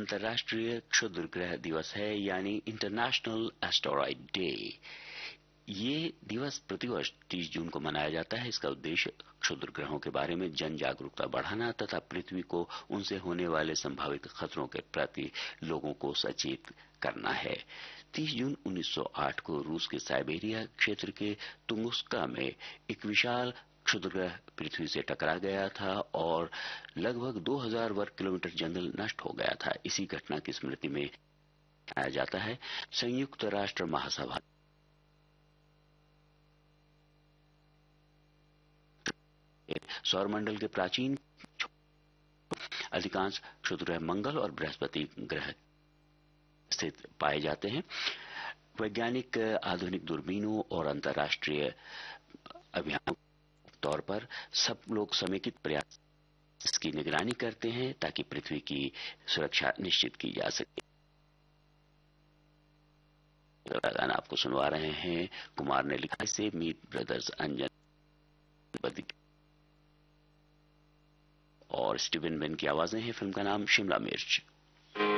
अंतर्राष्ट्रीय क्षुद्र ग्रह दिवस है, यानी इंटरनेशनल एस्टेरॉयड डे। ये दिवस प्रतिवर्ष 30 जून को मनाया जाता है। इसका उद्देश्य क्षुद्र ग्रहों के बारे में जन जागरूकता बढ़ाना तथा पृथ्वी को उनसे होने वाले संभावित खतरों के प्रति लोगों को सचेत करना है। 30 जून 1908 को रूस के साइबेरिया क्षेत्र के तुंगुस्का में एक विशाल क्षुद्र ग्रह पृथ्वी से टकरा गया था और लगभग 2000 वर्ग किलोमीटर जंगल नष्ट हो गया था। इसी घटना की स्मृति में मनाया जाता है। संयुक्त राष्ट्र महासभा सौरमंडल के प्राचीन अधिकांश क्षुद्र ग्रह मंगल और बृहस्पति ग्रह स्थित पाए जाते हैं। वैज्ञानिक आधुनिक दूरबीनों और अंतर्राष्ट्रीय अभियानों के तौर पर सब लोग समेकित प्रयास इसकी निगरानी करते हैं ताकि पृथ्वी की सुरक्षा निश्चित की जा सके। गाना आपको सुनवा रहे हैं, कुमार ने लिखा इसे, मीत ब्रदर्स अंजन और स्टीवन बेन की आवाजें हैं। फिल्म का नाम शिमला मिर्च।